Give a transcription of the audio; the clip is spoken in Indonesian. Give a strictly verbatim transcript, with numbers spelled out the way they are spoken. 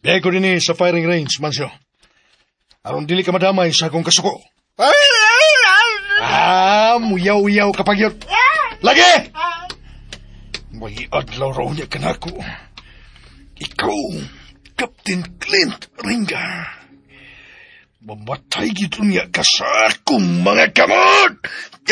Biay ko din sa firing range, Mansyo. Aron dili ka madamay sa akong kasuko. Ah, muyaw-uyaw kapag yun. Lagi! May adlaw raw niya ka na ako. Ikaw, Captain Clint Ringa. Mamatay gito niya ka sa akong mga kamot!